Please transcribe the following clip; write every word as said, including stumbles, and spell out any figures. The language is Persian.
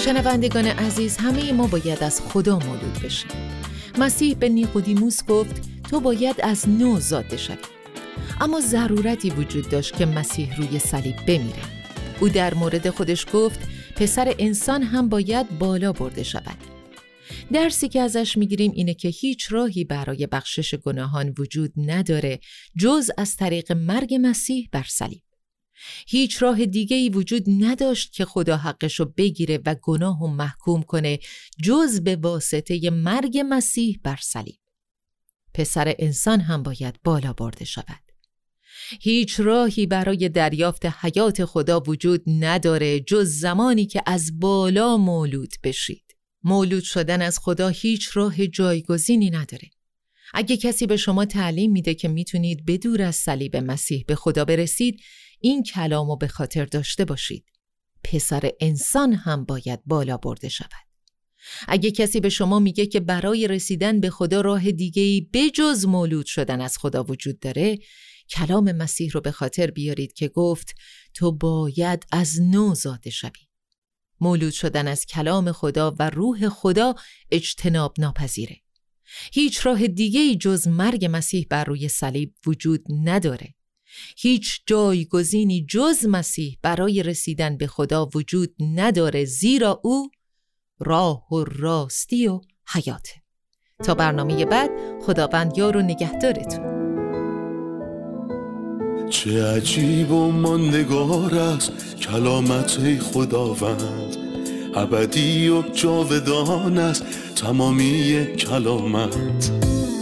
شنوندگان عزیز، همه ما باید از خدا مولود بشیم. مسیح به نیقودیموس گفت تو باید از نو زاده شوی. اما ضرورتی وجود داشت که مسیح روی صلیب بمیره. او در مورد خودش گفت پسر انسان هم باید بالا برده شود. درسی که ازش میگیریم اینه که هیچ راهی برای بخشش گناهان وجود نداره جز از طریق مرگ مسیح بر صلیب. هیچ راه دیگه‌ای وجود نداشت که خدا حقشو بگیره و گناهو محکوم کنه جز به واسطه مرگ مسیح بر صلیب. پسر انسان هم باید بالا برده شود. هیچ راهی برای دریافت حیات خدا وجود نداره جز زمانی که از بالا مولود بشید. مولود شدن از خدا هیچ راه جایگزینی نداره. اگه کسی به شما تعلیم میده که میتونید بدور از صلیب مسیح به خدا برسید، این کلامو به خاطر داشته باشید. پسر انسان هم باید بالا برده شود. اگه کسی به شما میگه که برای رسیدن به خدا راه دیگه‌ای بجز مولود شدن از خدا وجود داره، کلام مسیح رو به خاطر بیارید که گفت تو باید از نو زاده شوی. مولود شدن از کلام خدا و روح خدا اجتناب ناپذیره. هیچ راه دیگه‌ای جز مرگ مسیح بر روی صلیب وجود نداره. هیچ جایگزینی جز مسیح برای رسیدن به خدا وجود نداره، زیرا او راه و راستی و حیاته. تا برنامه بعد، خداوند یار و نگهدارتون. چه عجیب و ماندگار است کلامت خداوند، ابدی و جاودان است تمامی کلامت.